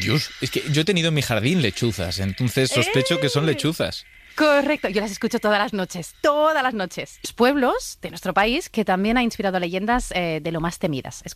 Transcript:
Dios, es que yo he tenido en mi jardín lechuzas, entonces sospecho que son lechuzas. Correcto, yo las escucho todas las noches, todas las noches. Los pueblos de nuestro país que también ha inspirado leyendas de lo más temidas. Escucha.